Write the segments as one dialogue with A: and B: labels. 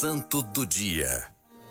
A: Santo do Dia.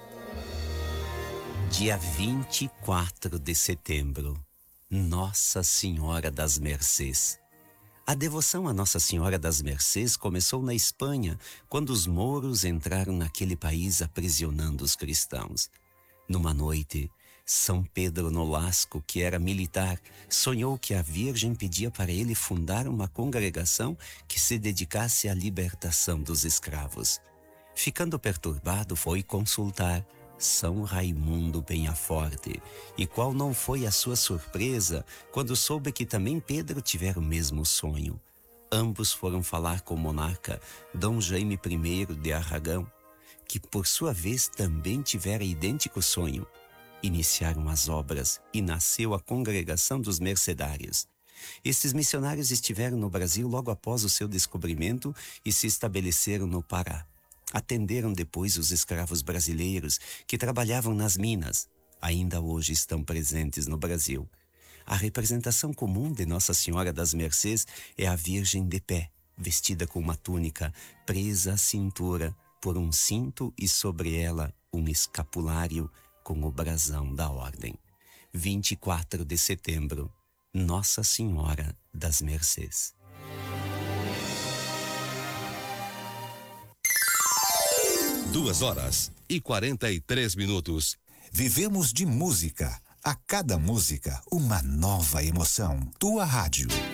B: Dia 24 de setembro, Nossa Senhora das Mercês. A devoção a Nossa Senhora das Mercês começou na Espanha, quando os mouros entraram naquele país aprisionando os cristãos. Numa noite, São Pedro Nolasco, que era militar, sonhou que a Virgem pedia para ele fundar uma congregação que se dedicasse à libertação dos escravos. Ficando perturbado, foi consultar São Raimundo Penhaforte, e qual não foi a sua surpresa quando soube que também Pedro tivera o mesmo sonho. Ambos foram falar com o monarca Dom Jaime I de Aragão, que por sua vez também tivera idêntico sonho. Iniciaram as obras e nasceu a Congregação dos Mercedários. Estes missionários estiveram no Brasil logo após o seu descobrimento e se estabeleceram no Pará. Atenderam depois os escravos brasileiros que trabalhavam nas minas. Ainda hoje estão presentes no Brasil. A representação comum de Nossa Senhora das Mercês é a Virgem de pé, vestida com uma túnica presa à cintura por um cinto e sobre ela um escapulário com o brasão da ordem. 24 de setembro, Nossa Senhora das Mercês.
C: Duas horas e 43 minutos.
D: Vivemos de música. A cada música, uma nova emoção. Tua rádio.